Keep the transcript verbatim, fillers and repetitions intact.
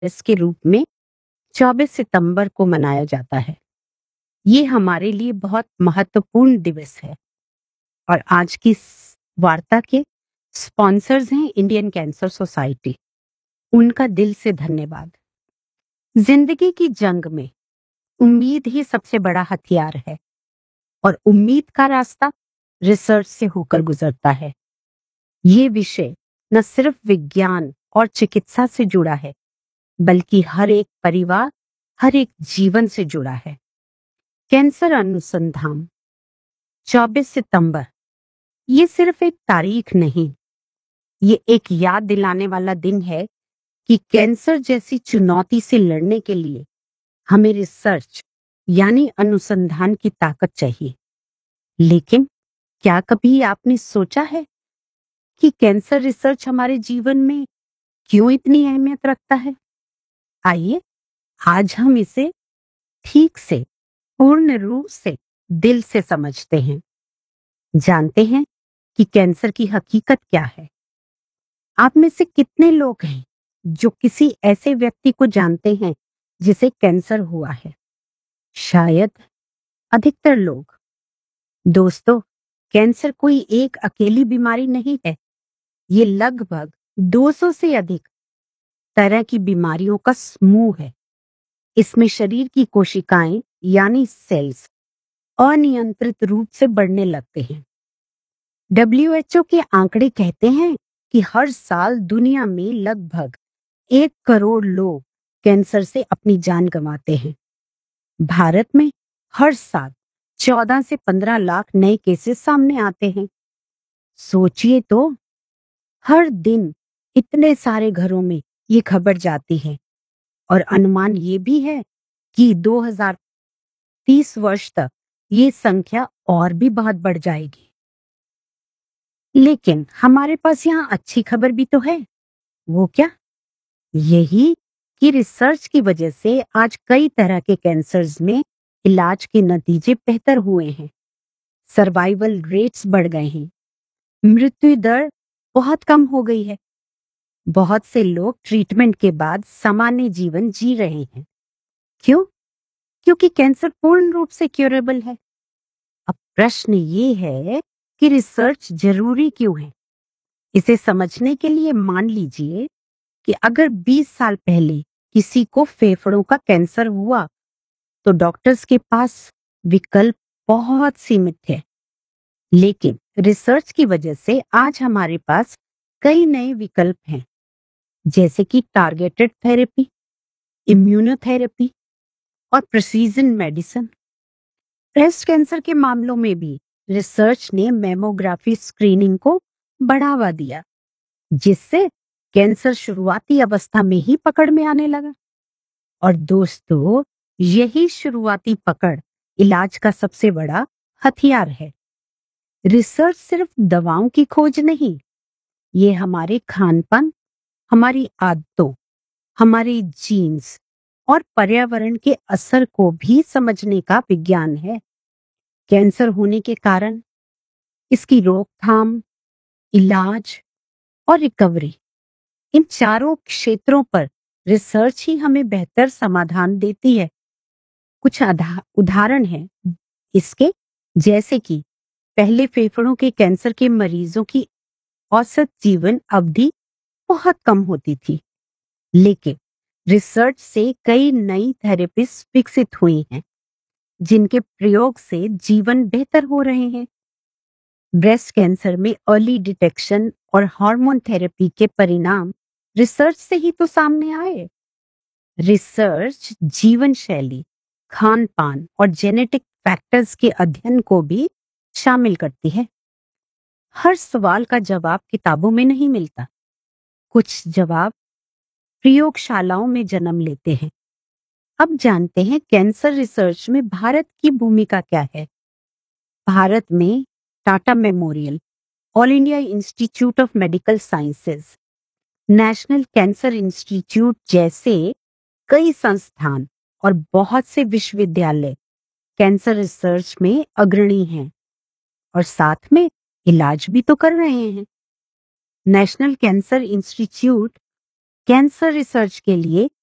दिवस के रूप में चौबीस सितंबर को मनाया जाता है। ये हमारे लिए बहुत महत्वपूर्ण दिवस है और आज की इस वार्ता के स्पॉन्सर्स हैं इंडियन कैंसर सोसाइटी। उनका दिल से धन्यवाद। जिंदगी की जंग में उम्मीद ही सबसे बड़ा हथियार है और उम्मीद का रास्ता रिसर्च से होकर गुजरता है। ये विषय न सिर्फ विज्ञान और चिकित्सा से जुड़ा है, बल्कि हर एक परिवार, हर एक जीवन से जुड़ा है। कैंसर अनुसंधान चौबीस सितंबर, ये सिर्फ एक तारीख नहीं, ये एक याद दिलाने वाला दिन है कि कैंसर जैसी चुनौती से लड़ने के लिए हमें रिसर्च यानी अनुसंधान की ताकत चाहिए। लेकिन क्या कभी आपने सोचा है कि कैंसर रिसर्च हमारे जीवन में क्यों इतनी अहमियत रखता है? आइए आज हम इसे ठीक से, पूर्ण रूप से, दिल से समझते हैं। जानते हैं कि कैंसर की हकीकत क्या है। आप में से कितने लोग हैं जो किसी ऐसे व्यक्ति को जानते हैं जिसे कैंसर हुआ है? शायद अधिकतर लोग। दोस्तों, कैंसर कोई एक अकेली बीमारी नहीं है। ये लगभग दो सौ से अधिक तरह की बीमारियों का समूह है। इसमें शरीर की कोशिकाएं यानी सेल्स अनियंत्रित रूप से बढ़ने लगते हैं। डब्ल्यू एच ओ के आंकड़े कहते हैं कि हर साल दुनिया में लगभग एक करोड़ लोग कैंसर से अपनी जान गंवाते हैं। भारत में हर साल चौदह से पंद्रह लाख नए केसेस सामने आते हैं। सोचिए तो, हर दिन इतने सारे घरों में ये खबर जाती है और अनुमान ये भी है कि दो हज़ार तीस वर्ष तक ये संख्या और भी बहुत बढ़ जाएगी। लेकिन हमारे पास यहाँ अच्छी खबर भी तो है। वो क्या? यही कि रिसर्च की वजह से आज कई तरह के कैंसर्स में इलाज के नतीजे बेहतर हुए हैं। सर्वाइवल रेट्स बढ़ गए हैं। मृत्यु दर बहुत कम हो गई है। बहुत से लोग ट्रीटमेंट के बाद सामान्य जीवन जी रहे हैं। क्यों? क्योंकि कैंसर पूर्ण रूप से क्यूरेबल है। अब प्रश्न ये है कि रिसर्च जरूरी क्यों है? इसे समझने के लिए मान लीजिए कि अगर बीस साल पहले किसी को फेफड़ों का कैंसर हुआ तो डॉक्टर्स के पास विकल्प बहुत सीमित थे। लेकिन रिसर्च की वजह से आज हमारे पास कई नए विकल्प हैं, जैसे कि टारगेटेड थेरेपी, इम्यूनोथेरेपी और प्रिसीजन मेडिसिन। ब्रेस्ट कैंसर के मामलों में भी रिसर्च ने मैमोग्राफी स्क्रीनिंग को बढ़ावा दिया, जिससे कैंसर शुरुआती अवस्था में ही पकड़ में आने लगा। और दोस्तों, यही शुरुआती पकड़ इलाज का सबसे बड़ा हथियार है। रिसर्च सिर्फ दवाओं की खोज नहीं, ये हमारे खानपान, हमारी आदतों, हमारी जीन्स और पर्यावरण के असर को भी समझने का विज्ञान है। कैंसर होने के कारण, इसकी रोकथाम, इलाज और रिकवरी, इन चारों क्षेत्रों पर रिसर्च ही हमें बेहतर समाधान देती है। कुछ उदाहरण हैं इसके, जैसे कि पहले फेफड़ों के कैंसर के मरीजों की औसत जीवन अवधि बहुत कम होती थी, लेकिन रिसर्च से कई नई थेरेपीज विकसित हुई हैं, जिनके प्रयोग से जीवन बेहतर हो रहे हैं। ब्रेस्ट कैंसर में अर्ली डिटेक्शन और हार्मोन थेरेपी के परिणाम रिसर्च से ही तो सामने आए। रिसर्च जीवन शैली, खान पान और जेनेटिक फैक्टर्स के अध्ययन को भी शामिल करती है। हर सवाल का जवाब किताबों में नहीं मिलता। कुछ जवाब प्रयोगशालाओं में जन्म लेते हैं। अब जानते हैं कैंसर रिसर्च में भारत की भूमिका क्या है। भारत में Tata memorial, all India institute of medical sciences, national cancer institute जैसे कई संस्थान और बहुत से विश्वविद्यालय कैंसर रिसर्च में अग्रणी हैं और साथ में इलाज भी तो कर रहे हैं। National cancer institute cancer research के लिए